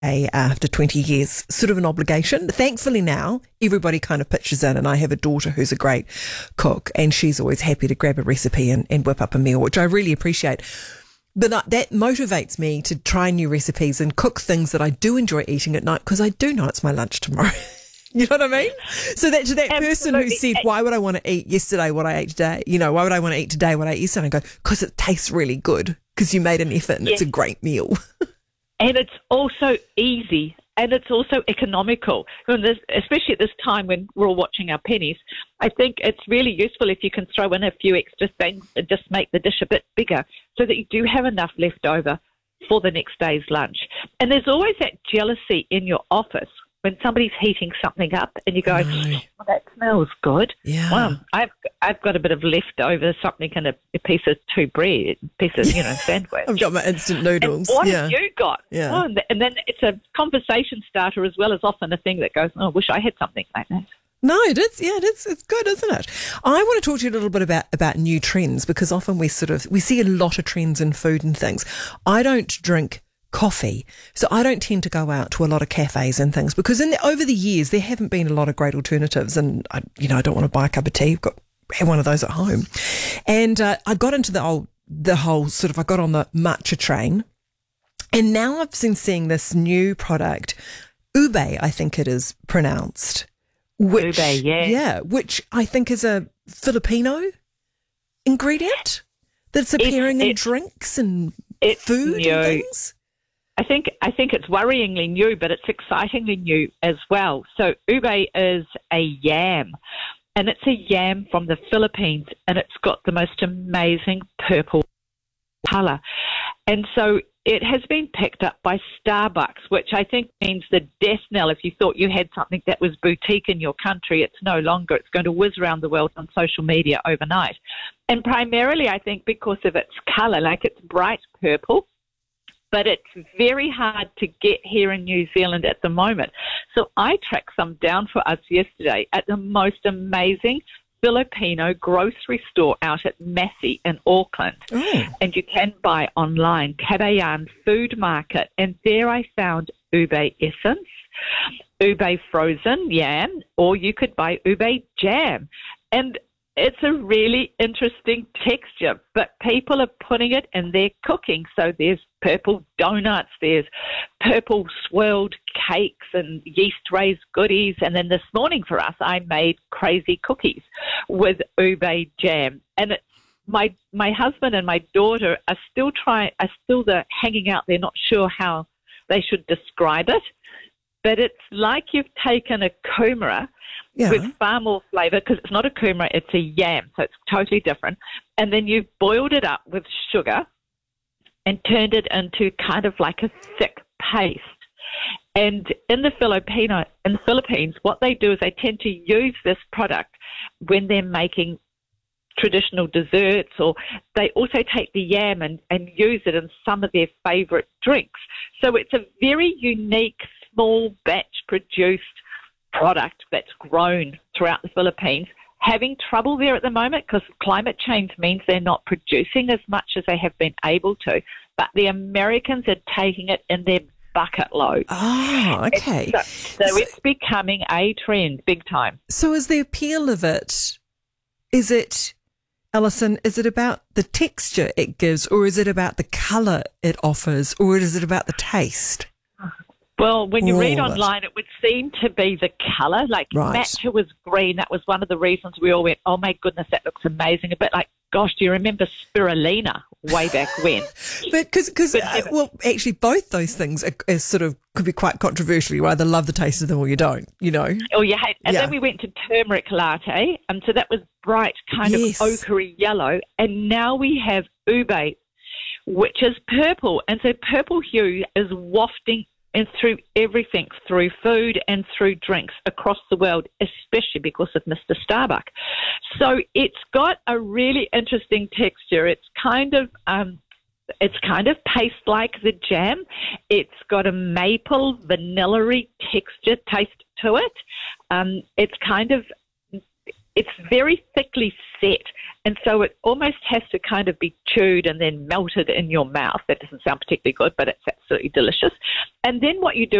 after 20 years, sort of an obligation. Thankfully now, everybody kind of pitches in, and I have a daughter who's a great cook, and she's always happy to grab a recipe and whip up a meal, which I really appreciate. But that motivates me to try new recipes and cook things that I do enjoy eating at night, because I do know it's my lunch tomorrow. You know what I mean? So that to that person who said, why would I want to eat yesterday what I ate today? You know, why would I want to eat today what I ate yesterday? I go, because it tastes really good, because you made an effort and it's a great meal. And it's also easy, and it's also economical. And especially at this time when we're all watching our pennies, I think it's really useful if you can throw in a few extra things and just make the dish a bit bigger so that you do have enough left over for the next day's lunch. And there's always that jealousy in your office when somebody's heating something up and you go, well, that smells good. Yeah. Well, I've got a bit of leftover something and a piece of two bread, piece of, sandwich. I've got my instant noodles. And what have you got? Yeah. Oh, and then it's a conversation starter as well as often a thing that goes, oh, I wish I had something like that. No, it is. Yeah, it is. It's good, isn't it? I want to talk to you a little bit about new trends, because often we see a lot of trends in food and things. I don't drink coffee, so I don't tend to go out to a lot of cafes and things, because over the years there haven't been a lot of great alternatives, and I don't want to buy a cup of tea. Have one of those at home, and I got into the whole sort of, I got on the matcha train, and now I've been seeing this new product, ube, I think it is pronounced, which which I think is a Filipino ingredient that's appearing in drinks and food and things. I think it's worryingly new, but it's excitingly new as well. So ube is a yam, and it's a yam from the Philippines, and it's got the most amazing purple colour. And so it has been picked up by Starbucks, which I think means the death knell. If you thought you had something that was boutique in your country, it's no longer. It's going to whiz around the world on social media overnight. And primarily, I think, because of its colour, like it's bright purple, but it's very hard to get here in New Zealand at the moment. So I tracked some down for us yesterday at the most amazing Filipino grocery store out at Massey in Auckland. And you can buy online, Kabayan Food Market. And there I found ube essence, ube frozen yam, or you could buy ube jam. And it's a really interesting texture, but people are putting it in their cooking. So there's purple donuts, there's purple swirled cakes and yeast-raised goodies. And then this morning for us, I made crazy cookies with ube jam. And my husband and my daughter are still hanging out there, not sure how they should describe it. But it's like you've taken a kumara with far more flavour, because it's not a kumara, it's a yam, so it's totally different. And then you've boiled it up with sugar and turned it into kind of like a thick paste. And in the Philippines, what they do is they tend to use this product when they're making traditional desserts, or they also take the yam and use it in some of their favourite drinks. So it's a very unique, small batch produced product that's grown throughout the Philippines, having trouble there at the moment because climate change means they're not producing as much as they have been able to, but the Americans are taking it in their bucket loads. Oh, okay. So it's becoming a trend big time. So is the appeal of it, Alison, is it about the texture it gives, or is it about the colour it offers, or is it about the taste? Well, when you read online, it would seem to be the colour. Like matcha was green. That was one of the reasons we all went, oh, my goodness, that looks amazing. A bit like, gosh, do you remember spirulina way back when? Actually, both those things are sort of could be quite controversial. You either love the taste of them or you don't, Or you hate. And then we went to turmeric latte, and so that was bright, kind of ochre yellow. And now we have ube, which is purple. And so purple hue is wafting and through everything, through food and through drinks across the world, especially because of Mr. Starbuck. So it's got a really interesting texture. It's kind of paste-like the jam. It's got a maple, vanilla-y taste to it. It's kind of it's very thickly set, and so it almost has to kind of be chewed and then melted in your mouth. That doesn't sound particularly good, but it's absolutely delicious. And then what you do